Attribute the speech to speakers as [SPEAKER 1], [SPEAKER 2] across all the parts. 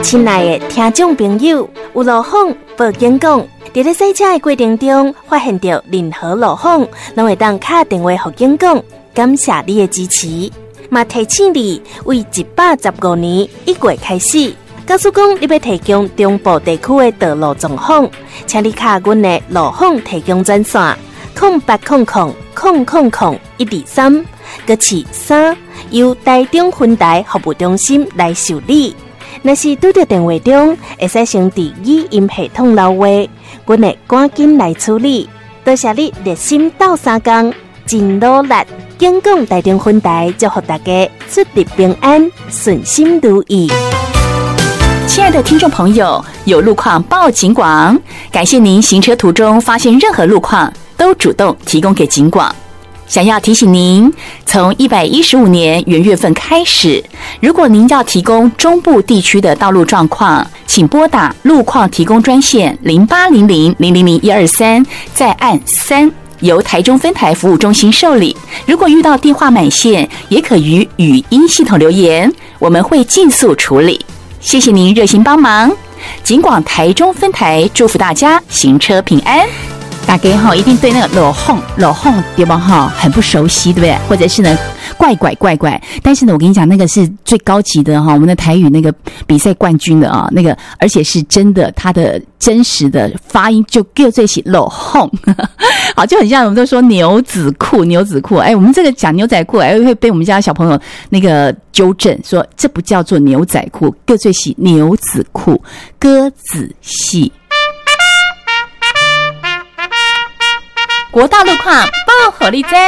[SPEAKER 1] 亲爱的听众朋友，有路况报警讲，在咧洗车的过程中发现到任何路况，拢会当打电话给警讲，感谢你的支持。嘛提醒你，为115年1月开始，告诉讲你要提供中部地区的道路状况，请你卡阮的路况提供专线0800000123，搁是3，由台中分台服务中心来受理。若是拄到电话中，会使先伫语音系统留话，阮会赶紧来处理。多谢你热心斗3工，真努力。警广台中分台祝福大家出入平安，顺心如意。
[SPEAKER 2] 亲爱的听众朋友，有路况报警广，感谢您行车途中发现任何路况都主动提供给警广。想要提醒您，从115年元月份开始，如果您要提供中部地区的道路状况，请拨打路况提供专线0800000123，再按3，由台中分台服务中心受理。如果遇到电话满线，也可于语音系统留言，我们会尽速处理。谢谢您热心帮忙，警广台中分台祝福大家行车平安。
[SPEAKER 3] 大家一定对那个路况对吧很不熟悉，对不对？或者是呢怪，但是呢我跟你讲，那个是最高级的我们的台语那个比赛冠军的那个，而且是真的，它的真实的发音就叫做是路况好，就很像我们都说牛仔裤我们这个讲牛仔裤会被我们家小朋友那个纠正说这不叫做牛仔裤，叫做是牛仔裤，鸽子戏。
[SPEAKER 2] 国道路况报火力在，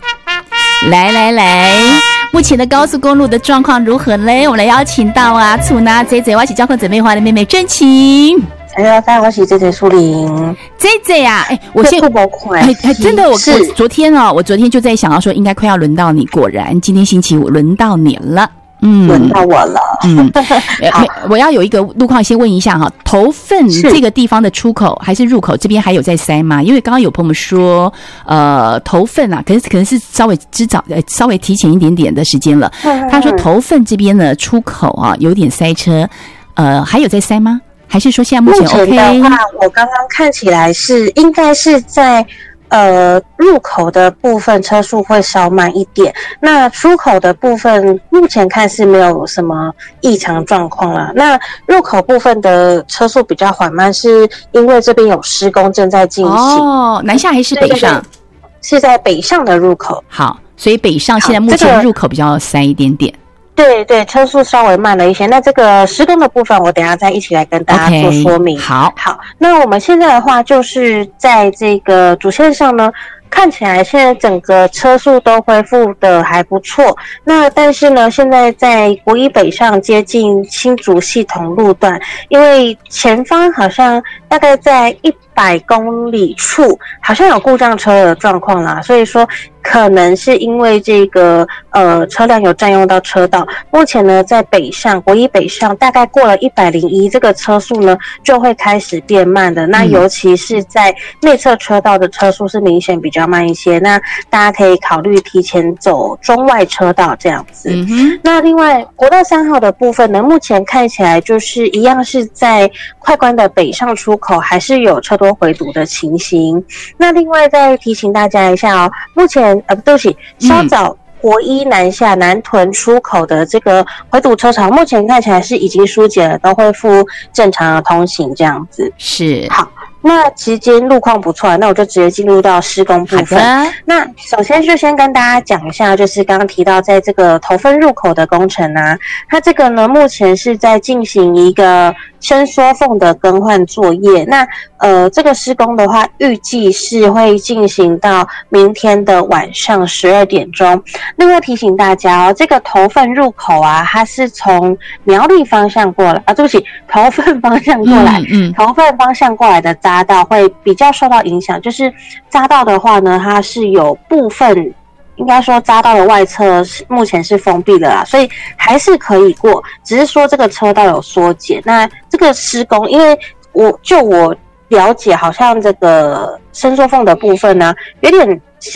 [SPEAKER 3] 来，目前的高速公路的状况如何嘞？我们来邀请到厝拿姐姐，我是交通准备花的妹妹真情。
[SPEAKER 4] 大家我是姐姐苏玲。
[SPEAKER 3] 姐啊，我先真的，我昨天就在想要说，应该快要轮到你，果然今天星期五轮到你了。
[SPEAKER 4] 轮到我了。
[SPEAKER 3] 我要有一个路况先问一下头份这个地方的出口还是入口这边还有在塞吗？因为刚刚有朋友说头份可能是稍微提前一点点的时间了。他说头份这边的出口有点塞车，还有在塞吗？还是说现在目前 OK？
[SPEAKER 4] 的话，我刚刚看起来应该是在入口的部分车速会稍慢一点，那出口的部分目前看是没有什么异常状况啦。那入口部分的车速比较缓慢，是因为这边有施工正在进行。
[SPEAKER 3] 南下还是北上？
[SPEAKER 4] 是在北上的入口。
[SPEAKER 3] 好，所以北上现在目前入口比较塞一点点。
[SPEAKER 4] 对，车速稍微慢了一些。那这个施工的部分，我等一下再一起来跟大家做说明。
[SPEAKER 3] 好，
[SPEAKER 4] 那我们现在的话，就是在这个主线上呢，看起来现在整个车速都恢复的还不错。那但是呢，现在在国一北上接近新竹系统路段，因为前方好像大概在100公里处好像有故障车的状况啦，所以说可能是因为这个车辆有占用到车道。目前呢，在北上国一北上大概过了101，这个车速呢就会开始变慢的。那尤其是在内侧车道的车速是明显比较慢一些，那大家可以考虑提前走中外车道这样子。那另外国道3号的部分呢，目前看起来就是一样是在快关的北上出口还是有车多回堵的情形。那另外再提醒大家一下目前对不起，稍早国一南下南屯出口的这个回堵车潮，目前看起来是已经疏解了，都恢复正常的通行这样子。
[SPEAKER 3] 是，
[SPEAKER 4] 好。那其实今天路况不错，那我就直接进入到施工部分。那首先就先跟大家讲一下，就是刚刚提到在这个头份入口的工程它这个呢目前是在进行一个伸缩缝的更换作业。那这个施工的话，预计是会进行到明天的晚上12点钟。另外提醒大家这个头份入口它是从苗栗方向过来对不起，头份方向过来，头份方向过来的匝道会比较受到影响。就是匝道的话呢，它是有部分应该说匝道的外侧目前是封闭的啦，所以还是可以过，只是说这个车道有缩减。那这个施工，因为我了解，好像这个伸缩缝的部分呢，有点